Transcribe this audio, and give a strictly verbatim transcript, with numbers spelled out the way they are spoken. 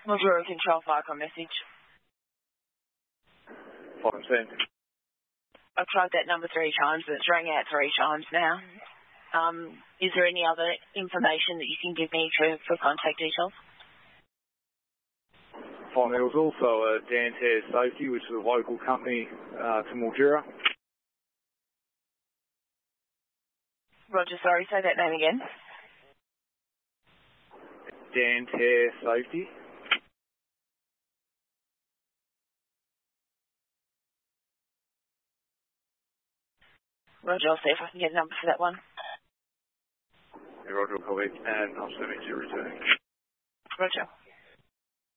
Mildura Control Firecon message. five ten. I've tried that number three times, but it's rang out three times now. Um, is there any other information that you can give me for, for contact details? Fine, there was also a Dantair Safety, which is a local company uh, to Mildura. Roger, sorry, say that name again. Dantair Safety. Roger, I'll see if I can get a number for that one. Yeah, Roger, I'll call it, and I'll send it to you returning. Roger.